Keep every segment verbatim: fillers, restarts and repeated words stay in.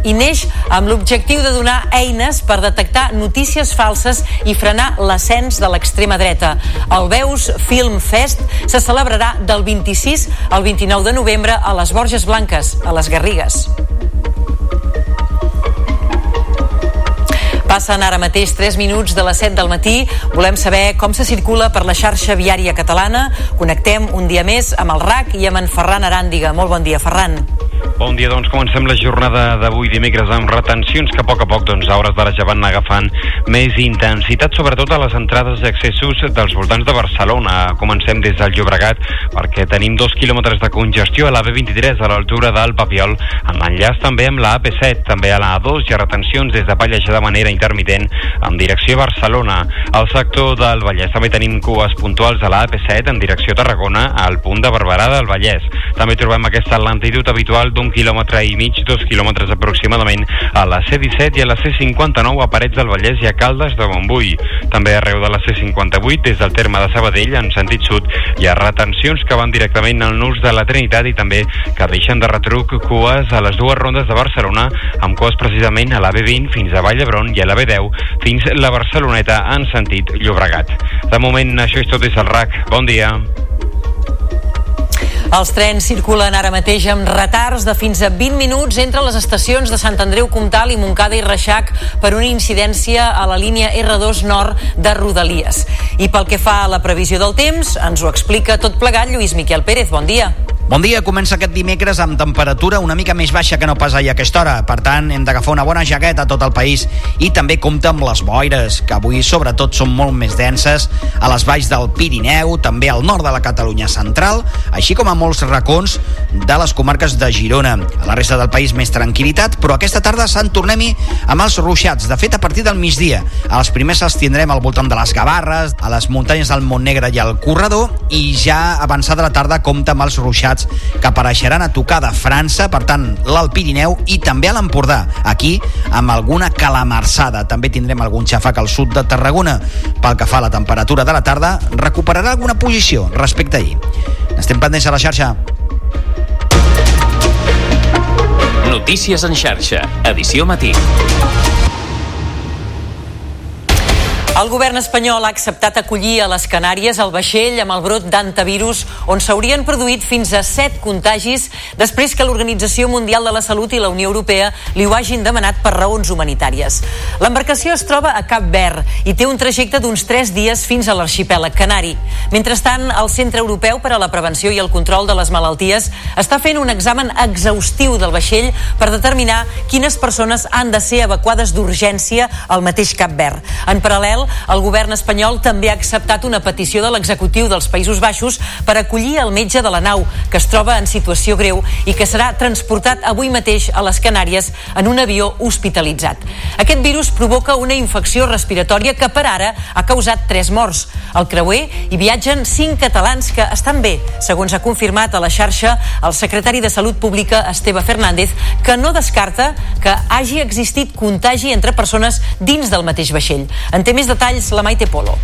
i neix amb l'objectiu de donar eines per detectar notícies falses i frenar l'ascens de l'extrema dreta. El Veus Film Fest se celebrarà del vint-i-sis al vint-i-nou de novembre a les Borges Blanques, a les Garrigues. Passen ara mateix tres minuts de les set del matí. Volem saber com se circula per la xarxa viària catalana. Connectem un dia més amb el R A C i amb en Ferran Aràndiga. Molt bon dia, Ferran. Bon dia, doncs comencem la jornada d'avui dimecres amb retencions que a poc a poc doncs, a hores d'ara ja van agafant més intensitat, sobretot a les entrades i accessos dels voltants de Barcelona. Comencem des del Llobregat perquè tenim dos quilòmetres de congestió a la B vint-i-tres a l'altura del Papiol, en l'enllaç també amb la A P set, també a la A dos hi ha retencions des de Pallejà de manera intermitent en direcció a Barcelona. Al sector del Vallès també tenim cues puntuals a la A P set en direcció a Tarragona al punt de Barberà del Vallès. També trobem aquesta lentitud habitual d'un quilòmetre i mig, dos quilòmetres aproximadament a la C disset i a la C cinquanta-nou a Parets del Vallès i a Caldes de Montbui. També arreu de la C cinquanta-vuit, des del terme de Sabadell en sentit sud, hi ha retencions que van directament al nus de la Trinitat i també que deixen de retruc cues a les dues rondes de Barcelona, amb cues precisament a la B vint fins a Vall d'Hebron i a la B deu fins la Barceloneta en sentit Llobregat. De moment això és tot des del R A C. Bon dia. Els trens circulen ara mateix amb retards de fins a vint minuts entre les estacions de Sant Andreu Comtal i Montcada i Reixac per una incidència a la línia R dos Nord de Rodalies. I pel que fa a la previsió del temps, ens ho explica tot plegat Lluís Miquel Pérez. Bon dia. Bon dia, comença aquest dimecres amb temperatura una mica més baixa que no pas ahir a aquesta hora. Per tant, hem d'agafar una bona jaqueta a tot el país i també compta amb les boires, que avui sobretot són molt més denses a les valls del Pirineu, també al nord de la Catalunya central, així com a molts racons de les comarques de Girona. A la resta del país més tranquil·litat, però aquesta tarda se'n tornem-hi amb els ruixats. De fet, a partir del migdia, a les primers els tindrem al voltant de les Gavarres, a les muntanyes del Montnegre i al Corredor, i ja avançada la tarda compta amb els ruixats que apareixeran a tocar de França, per tant l'Alt Pirineu i també a l'Empordà, aquí amb alguna calamarsada. També tindrem algun xafac al sud de Tarragona. Pel que fa a la temperatura de la tarda, recuperarà alguna posició respecte a ahir. Estem pendents a la xarxa. Notícies en xarxa, edició matí. El govern espanyol ha acceptat acollir a les Canàries el vaixell amb el brot d'hantavirus on s'haurien produït fins a set contagis després que l'Organització Mundial de la Salut i la Unió Europea li ho hagin demanat per raons humanitàries. L'embarcació es troba a Cap Verd i té un trajecte d'uns tres dies fins a l'arxipèlag canari. Mentrestant, el Centre Europeu per a la Prevenció i el Control de les Malalties està fent un examen exhaustiu del vaixell per determinar quines persones han de ser evacuades d'urgència al mateix Cap Verd. En paral·lel, el govern espanyol també ha acceptat una petició de l'executiu dels Països Baixos per acollir el metge de la nau, que es troba en situació greu i que serà transportat avui mateix a les Canàries en un avió hospitalitzat. Aquest virus provoca una infecció respiratòria que per ara ha causat tres morts. Al creuer hi viatgen cinc catalans que estan bé, segons ha confirmat a la xarxa el secretari de Salut Pública, Esteve Fernández, que no descarta que hagi existit contagi entre persones dins del mateix vaixell. En té més detalls la Maite Polo.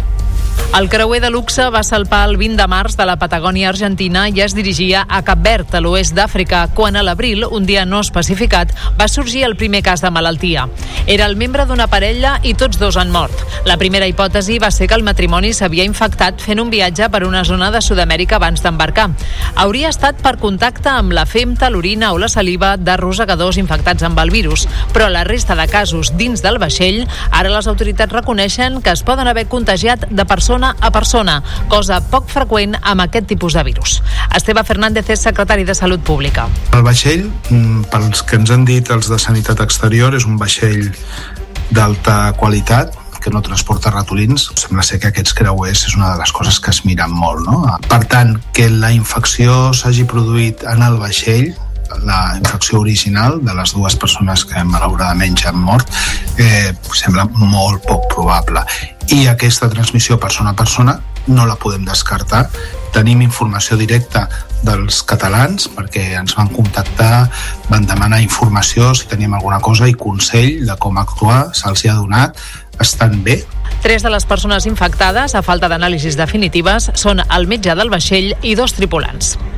El creuer de luxe va salpar el vint de març de la Patagònia argentina i es dirigia a Cap Verd, a l'oest d'Àfrica, quan a l'abril, un dia no especificat, va sorgir el primer cas de malaltia. Era el membre d'una parella i tots dos han mort. La primera hipòtesi va ser que el matrimoni s'havia infectat fent un viatge per una zona de Sud-amèrica abans d'embarcar. Hauria estat per contacte amb la femta, l'orina o la saliva de rosegadors infectats amb el virus, però la resta de casos dins del vaixell, ara les autoritats reconeixen que es poden haver contagiat de persona a persona, cosa poc freqüent amb aquest tipus de virus. Esteve Fernández és secretari de Salut Pública. El vaixell, pels que ens han dit els de Sanitat Exterior, és un vaixell d'alta qualitat, que no transporta ratolins. Sembla ser que aquests creuers és una de les coses que es miren molt, no? Per tant, que la infecció s'hagi produït en el vaixell, la infecció original de les dues persones que malauradament ja han mort, eh, sembla molt poc probable. I aquesta transmissió persona a persona no la podem descartar. Tenim informació directa dels catalans perquè ens van contactar, van demanar informació si teníem alguna cosa i consell de com actuar, se'ls hi ha donat, estan bé. Tres de les persones infectades, a falta d'anàlisis definitives, són el metge del vaixell i dos tripulants.